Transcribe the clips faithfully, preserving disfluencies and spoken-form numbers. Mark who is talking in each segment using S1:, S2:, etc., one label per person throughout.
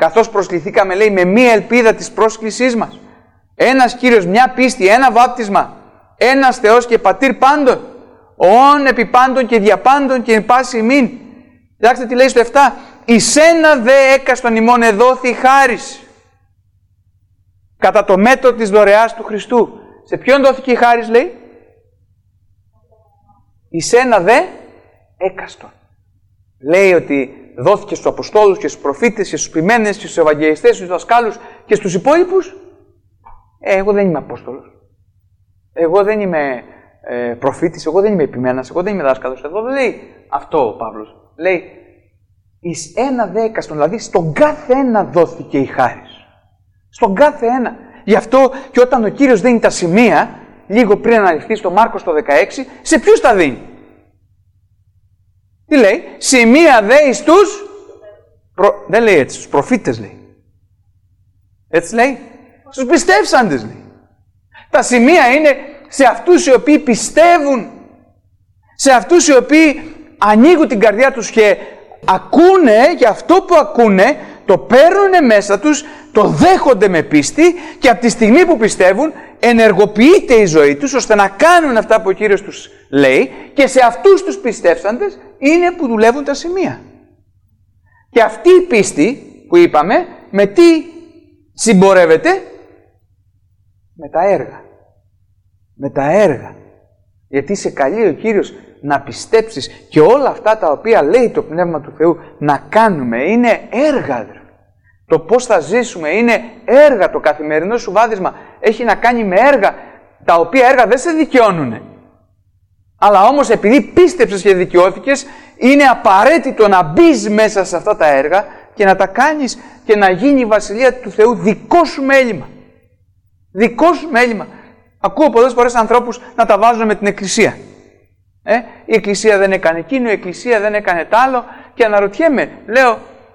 S1: καθώς προσκληθήκαμε, λέει, με μία ελπίδα της πρόσκλησής μας. Ένας Κύριος, μια πίστη, ένα βάπτισμα, ένας Θεός και Πατήρ πάντων, ον επί πάντων και δια πάντων και εν πάση ημίν. Κοιτάξτε τι λέει στο επτά. Εις ένα δε έκαστον ημών εδόθη χάρις, κατά το μέτρο της δωρεάς του Χριστού. Σε ποιον δόθηκε η χάρις, λέει? Εις ένα δε έκαστον. Λέει ότι δόθηκε στους Αποστόλους και στους προφήτες και στους ποιμένες και στους Ευαγγελιστές, στους δασκάλους και στους υπόλοιπους. Ε, εγώ δεν είμαι Απόστολος. Εγώ δεν είμαι ε, προφήτης, εγώ δεν είμαι επιμένας, εγώ δεν είμαι δάσκαλος. Εδώ δεν λέει αυτό ο Παύλος. Λέει εις ένα δε έκαστον, δηλαδή στον κάθε ένα δόθηκε η χάρις. Στον κάθε ένα. Γι' αυτό και όταν ο Κύριος δίνει τα σημεία, λίγο πριν αναλυφθεί στο Μάρκος το δεκαέξι, σε ποιους τα δίνει? Τι λέει? Σημεία δε εις τους... Προ... Δεν λέει έτσι, στους προφήτες λέει. Έτσι λέει? Στους πιστεύσαντες λέει. Τα σημεία είναι σε αυτούς οι οποίοι πιστεύουν. Σε αυτούς οι οποίοι ανοίγουν την καρδιά τους και ακούνε, και αυτό που ακούνε το παίρνουν μέσα τους, το δέχονται με πίστη και από τη στιγμή που πιστεύουν ενεργοποιείται η ζωή τους ώστε να κάνουν αυτά που ο Κύριος τους λέει, και σε αυτούς τους πιστεύσαντες είναι που δουλεύουν τα σημεία. Και αυτή η πίστη που είπαμε με τι συμπορεύεται? Με τα έργα. Με τα έργα. Γιατί σε καλεί ο Κύριος να πιστέψεις και όλα αυτά τα οποία λέει το Πνεύμα του Θεού να κάνουμε είναι έργα, αδερφοί. Το πώς θα ζήσουμε είναι έργα. Το καθημερινό σου βάδισμα έχει να κάνει με έργα, τα οποία έργα δεν σε δικαιώνουνε. Αλλά όμως επειδή πίστεψες και δικαιώθηκες, είναι απαραίτητο να μπεις μέσα σε αυτά τα έργα και να τα κάνεις και να γίνει η Βασιλεία του Θεού δικό σου μέλημα. Δικό σου μέλημα. Ακούω πολλές φορές ανθρώπους να τα βάζουν με την Εκκλησία. Ε, η Εκκλησία δεν έκανε εκείνο, η Εκκλησία δεν έκανε τ' άλλο, και αναρωτιέμαι, λέω,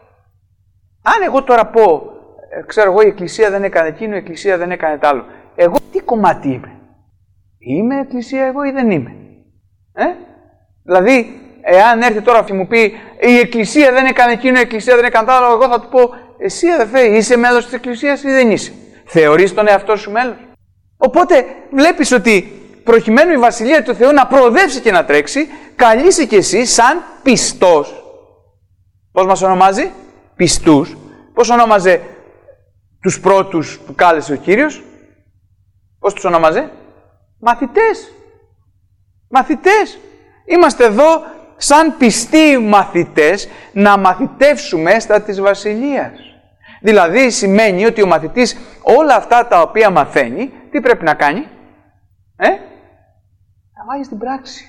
S1: αν εγώ τώρα πω, ξέρω εγώ, η Εκκλησία δεν έκανε εκείνο, η Εκκλησία δεν έκανε τ' άλλο, εγώ τι κομμάτι είμαι? Είμαι Εκκλησία εγώ ή δεν είμαι? Ε? Δηλαδή, εάν έρθει τώρα και μου πει η Εκκλησία δεν έκανε εκείνο, η Εκκλησία δεν έκανε τ' άλλο, εγώ θα του πω, εσύ αδερφέ, είσαι μέλος της Εκκλησίας ή δεν είσαι? Θεωρείς τον εαυτό σου μέλος? Οπότε βλέπεις ότι προκειμένου η Βασιλεία του Θεού να προοδεύσει και να τρέξει, καλείσαι κι εσύ σαν πιστός. Πώς μας ονομάζει? Πιστούς. Πώς ονόμαζε τους πρώτους που κάλεσε ο Κύριος? Πώς τους ονόμαζε? Μαθητές. Μαθητές. Είμαστε εδώ σαν πιστοί μαθητές να μαθητεύσουμε στα της Βασιλείας. Δηλαδή σημαίνει ότι ο μαθητής όλα αυτά τα οποία μαθαίνει, τι πρέπει να κάνει? Ε? Να βάλει στην πράξη.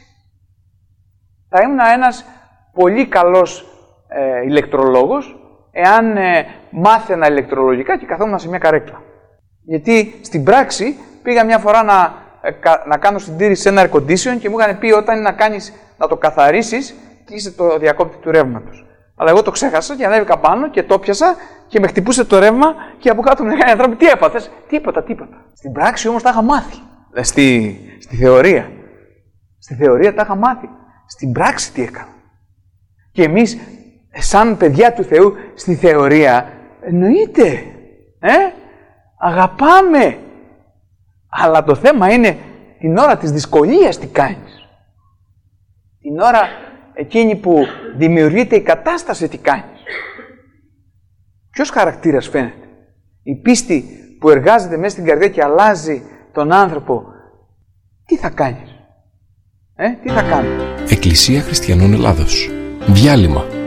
S1: Θα ήμουν ένας πολύ καλός ε, ηλεκτρολόγος εάν ε, μάθαινα ηλεκτρολογικά και καθόμουν σε μια καρέκλα. Γιατί στην πράξη πήγα μια φορά να, ε, κα, να κάνω συντήρηση σε ένα air condition και μου είχαν πει όταν είναι να, κάνεις, να το καθαρίσεις, κλείσε το διακόπτη του ρεύματος. Αλλά εγώ το ξέχασα και ανέβηκα πάνω και το πιάσα και με χτυπούσε το ρεύμα και από κάτω μου έκανε άνθρωποι, τι έπαθες? Τίποτα, τίποτα. Στην πράξη όμως τα είχα μάθει. Στη, στη θεωρία. Στη θεωρία τα είχα μάθει. Στην πράξη τι έκανα? Και εμείς, σαν παιδιά του Θεού, στη θεωρία, εννοείται, ε, αγαπάμε. Αλλά το θέμα είναι την ώρα της δυσκολίας τι κάνεις. Την ώρα εκείνη που δημιουργείται η κατάσταση τι κάνεις. Ποιος χαρακτήρας φαίνεται? Η πίστη που εργάζεται μέσα στην καρδιά και αλλάζει τον άνθρωπο, τι θα κάνεις? Ε, τι θα κάνεις?
S2: Εκκλησία Χριστιανών Ελλάδος. Διάλειμμα.